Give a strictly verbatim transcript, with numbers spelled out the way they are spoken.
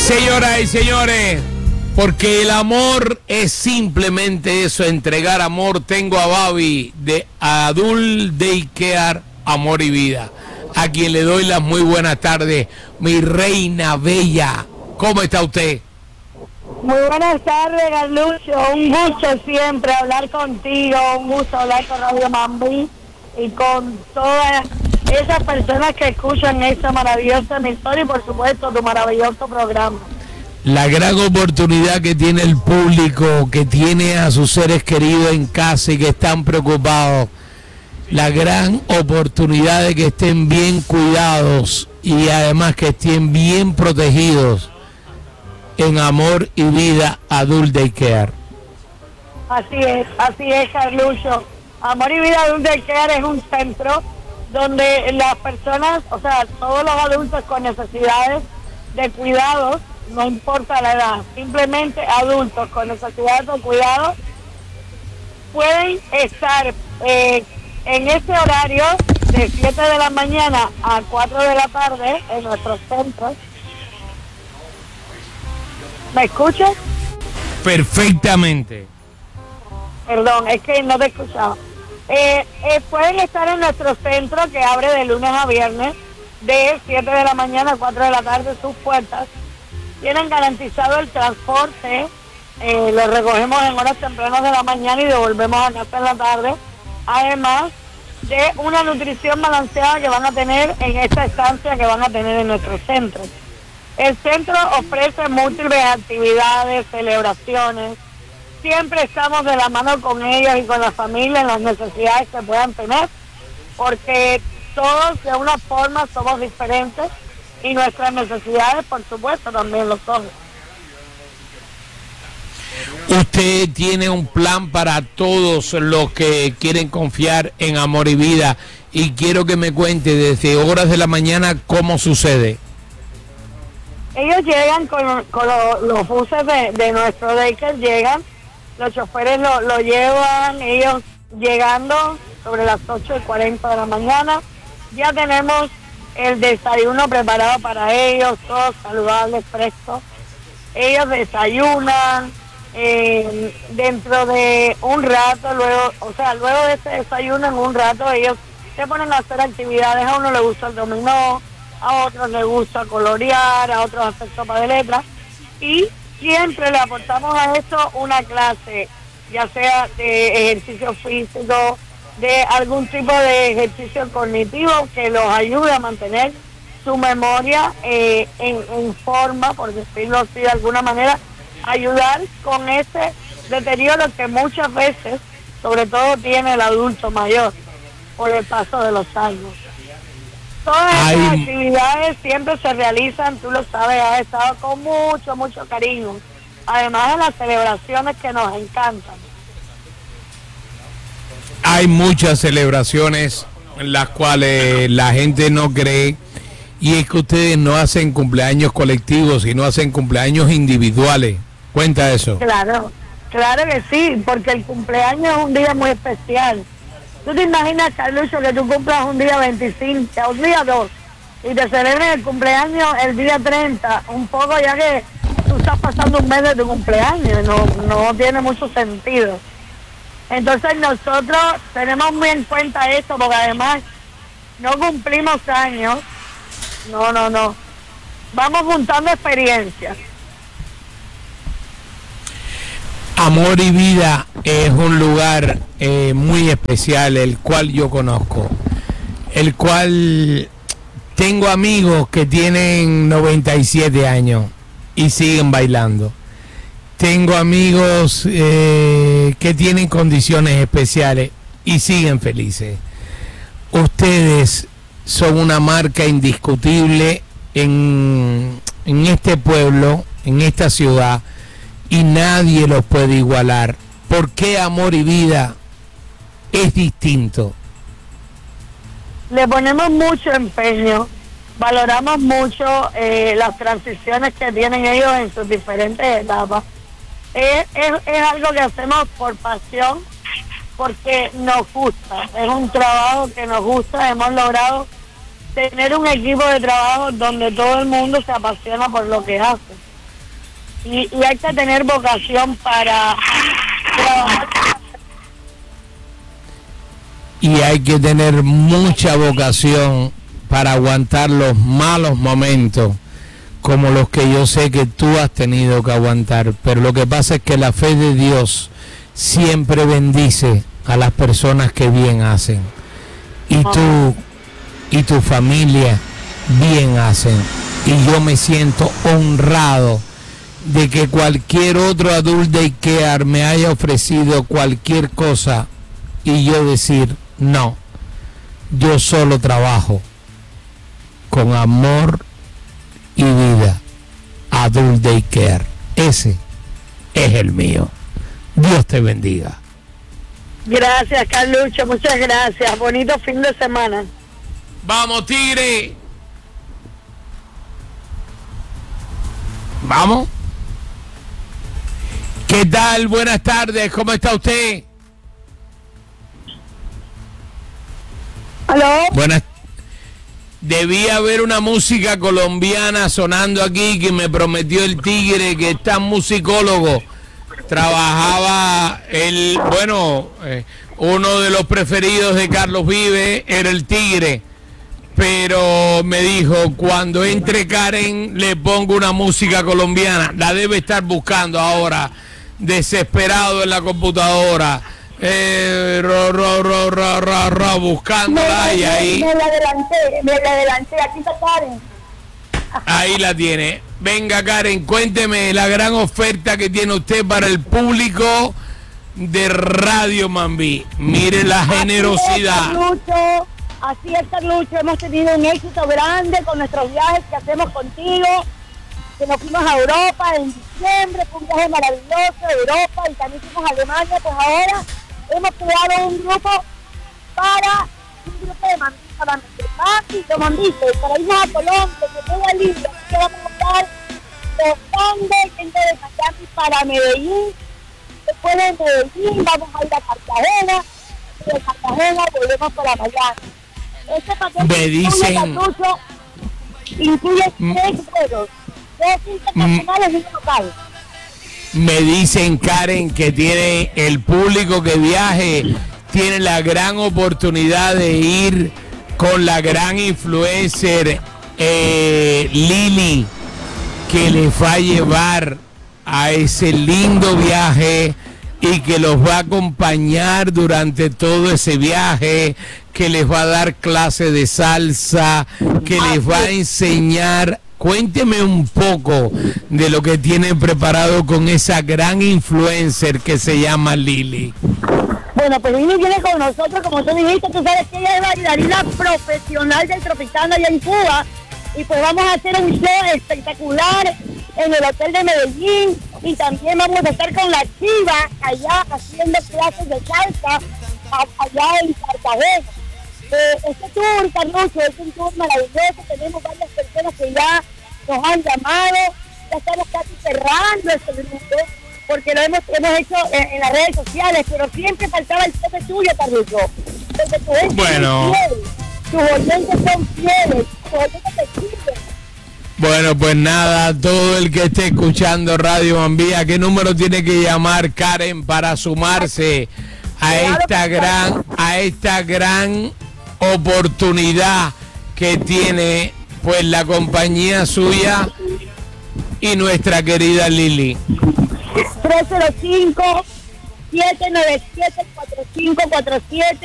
Señoras y señores, porque el amor es simplemente eso, entregar amor. Tengo a Babi de Adult Daycare Amor y Vida, a quien le doy las muy buenas tardes. Mi reina bella, ¿cómo está usted? Muy buenas tardes, Carlucho. Un gusto siempre hablar contigo, un gusto hablar con Radio Mambí y con todas esas personas que escuchan esta maravillosa emisora y por supuesto tu maravilloso programa. La gran oportunidad que tiene el público, que tiene a sus seres queridos en casa y que están preocupados, la gran oportunidad de que estén bien cuidados y además que estén bien protegidos en Amor y Vida Adult Daycare. Así es, así es, Carlucho. Amor y Vida Adult Daycare es un centro donde las personas, o sea, todos los adultos con necesidades de cuidados, no importa la edad, simplemente adultos con necesidades de cuidados, pueden estar eh, en ese horario de siete de la mañana a cuatro de la tarde en nuestros centros. ¿Me escuchas? Perfectamente. Perdón, es que no te escuchaba. Eh, eh, pueden estar en nuestro centro que abre de lunes a viernes de siete de la mañana a cuatro de la tarde sus puertas. Tienen garantizado el transporte, eh, lo recogemos en horas tempranas de la mañana y devolvemos a casa en la tarde, además de una nutrición balanceada que van a tener en esta estancia que van a tener en nuestro centro. El centro ofrece múltiples actividades, celebraciones. Siempre estamos de la mano con ellos y con la familia en las necesidades que puedan tener, porque todos de una forma somos diferentes y nuestras necesidades, por supuesto, también lo son. Usted tiene un plan para todos los que quieren confiar en Amor y Vida y quiero que me cuente desde horas de la mañana cómo sucede. Ellos llegan con, con lo, los buses de, de nuestro daycare, llegan, los choferes lo, lo llevan, ellos llegando sobre las ocho y cuarenta de la mañana, ya tenemos el desayuno preparado para ellos, todo saludable, fresco. Ellos desayunan, eh, dentro de un rato, luego, o sea, luego de ese desayuno en un rato ellos se ponen a hacer actividades. A uno le gusta el dominó, a otros les gusta colorear, a otros hacer sopa de letras, y siempre le aportamos a esto una clase, ya sea de ejercicio físico, de algún tipo de ejercicio cognitivo que los ayude a mantener su memoria eh, en, en forma, por decirlo así de alguna manera, ayudar con ese deterioro que muchas veces, sobre todo tiene el adulto mayor, por el paso de los años. Todas estas Ay. actividades siempre se realizan, tú lo sabes, has estado con mucho, mucho cariño, además de las celebraciones que nos encantan. Hay muchas celebraciones en las cuales la gente no cree, y es que ustedes no hacen cumpleaños colectivos, sino hacen cumpleaños individuales. Cuenta eso. Claro, claro que sí, porque el cumpleaños es un día muy especial. ¿Tú te imaginas, Carlucho, que tú cumplas un día veinticinco, un día dos, y te celebres el cumpleaños el día treinta, un poco ya que tú estás pasando un mes de tu cumpleaños, no, no tiene mucho sentido. Entonces nosotros tenemos muy en cuenta esto, porque además no cumplimos años, no, no, no, vamos juntando experiencias. Amor y Vida es un lugar eh, muy especial, el cual yo conozco, el cual tengo amigos que tienen noventa y siete años y siguen bailando. Tengo amigos eh, que tienen condiciones especiales y siguen felices. Ustedes son una marca indiscutible en, en este pueblo, en esta ciudad, y nadie los puede igualar. ¿Por qué Amor y Vida es distinto? Le ponemos mucho empeño, valoramos mucho eh, las transiciones que tienen ellos en sus diferentes etapas. Es, es, es algo que hacemos por pasión, porque nos gusta, es un trabajo que nos gusta. Hemos logrado tener un equipo de trabajo donde todo el mundo se apasiona por lo que hace. y, y hay que tener vocación para trabajar. Y hay que tener mucha vocación para aguantar los malos momentos como los que yo sé que tú has tenido que aguantar. Pero lo que pasa es que la fe de Dios siempre bendice a las personas que bien hacen. Y tú y tu familia bien hacen. Y yo me siento honrado de que cualquier otro adult daycare me haya ofrecido cualquier cosa y yo decir, no, yo solo trabajo con amor y vida. Adult Daycare, ese es el mío. Dios te bendiga. Gracias, Carlucho, muchas gracias. Bonito fin de semana. Vamos, Tigre. Vamos. ¿Qué tal? Buenas tardes, ¿cómo está usted? ¿Aló? Buenas. Debía haber una música colombiana sonando aquí que me prometió el Tigre, que es tan musicólogo. Trabajaba el, bueno, eh, uno de los preferidos de Carlos Vive era el Tigre, pero me dijo, cuando entre Karen le pongo una música colombiana. La debe estar buscando ahora, desesperado en la computadora. Eh, ro, ro, ro, ro, ro, ro, buscándola me, y ahí me la adelanté, me la adelanté, aquí está Karen. Ahí la tiene. Venga, Karen, cuénteme la gran oferta que tiene usted para el público de Radio Mambí. Mire la generosidad. Así es, Carlucho, así es, Carlucho, hemos tenido un éxito grande con nuestros viajes que hacemos contigo, que nos fuimos a Europa en diciembre, fue un viaje maravilloso a Europa y también fuimos a Alemania. Pues ahora hemos creado un grupo para un grupo de Mambí, para nuestros Mambí, de Mambí, para irnos a Colombia, que toda libre, que vamos a estar tocando gente de Miami para Medellín. Después de Medellín vamos a ir a Cartagena, y de Cartagena volvemos para Miami. Este paquete me dicen, Cartucho, incluye tres vuelos, dos internacionales y uno local. Me dicen, Karen, que tiene el público que viaje, tiene la gran oportunidad de ir con la gran influencer eh, Lili, que les va a llevar a ese lindo viaje y que los va a acompañar durante todo ese viaje, que les va a dar clase de salsa, que les va a enseñar. Cuénteme un poco de lo que tienen preparado con esa gran influencer que se llama Lili. Bueno, pues Lili viene con nosotros, como tú dijiste, tú sabes que ella es bailarina profesional del Tropicana allá en Cuba, y pues vamos a hacer un show espectacular en el hotel de Medellín, y también vamos a estar con la Chiva allá haciendo clases de salsa allá en Cartagena. Eh, este tour, Carlucho, es un tour maravilloso. Tenemos varias personas que ya nos han llamado, ya estamos casi cerrando este grupo, porque lo hemos, hemos hecho en, en las redes sociales, pero siempre faltaba el toque tuyo, Carlucho. Porque tú eres bueno. fiel, tus oyentes son fieles, tus oyentes te sirven. Bueno, pues nada, todo el que esté escuchando Radio Mambí, ¿a qué número tiene que llamar, Karen, para sumarse a esta gran, a esta gran oportunidad que tiene pues la compañía suya y nuestra querida Lili? tres cero cinco, siete nueve siete, cuatro cinco cuatro siete